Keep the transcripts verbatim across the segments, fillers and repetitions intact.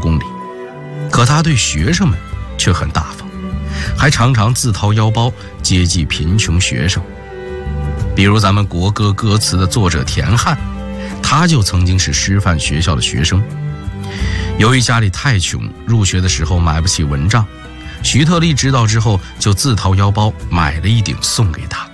公里，可他对学生们却很大方，还常常自掏腰包接济贫穷学生。比如咱们国歌歌词的作者田汉，他就曾经是师范学校的学生。由于家里太穷，入学的时候买不起蚊帐，徐特立知道之后就自掏腰包买了一顶送给他。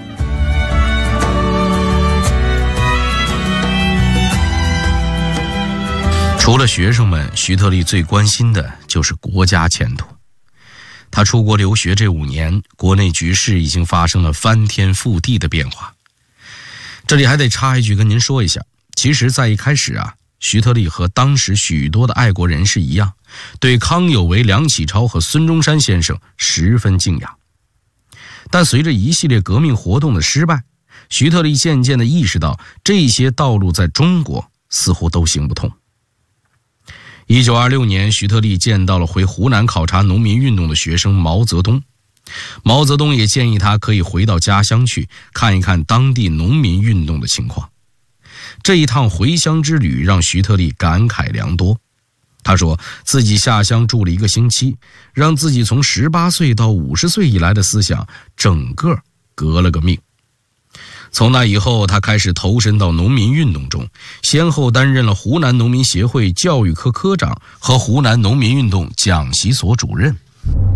除了学生们，徐特立最关心的就是国家前途。他出国留学这五年，国内局势已经发生了翻天覆地的变化。这里还得插一句跟您说一下，其实在一开始啊，徐特立和当时许多的爱国人士一样，对康有为、梁启超和孙中山先生十分敬仰。但随着一系列革命活动的失败，徐特立渐渐地意识到，这些道路在中国似乎都行不通。一九二六年，徐特立见到了回湖南考察农民运动的学生毛泽东。毛泽东也建议他可以回到家乡去看一看当地农民运动的情况。这一趟回乡之旅让徐特立感慨良多。他说自己下乡住了一个星期，让自己从十八岁到五十岁以来的思想整个革了个命。从那以后，他开始投身到农民运动中，先后担任了湖南农民协会教育科科长和湖南农民运动讲习所主任。